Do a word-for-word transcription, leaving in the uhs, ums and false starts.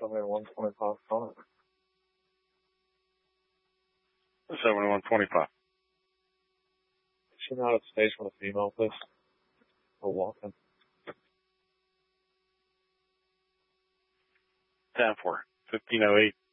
seventy-one twenty-five phone. seventy-one twenty-five. Should not have stage with a female, please. Or walking. ten four. fifteen oh eight.